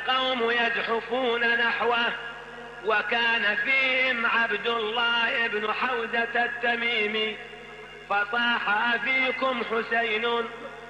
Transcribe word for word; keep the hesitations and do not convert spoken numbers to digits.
القوم يزحفون نحوه، وكان فيهم عبد الله بن حوزة التميمي، فصاح: أفيكم حسين